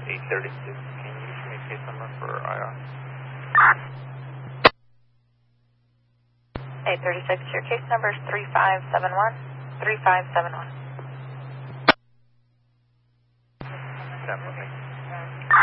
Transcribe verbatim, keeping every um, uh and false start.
eight thirty-six, can you issue me a case number for I R? eight thirty-six, your case number is three five seven one, three five seven one.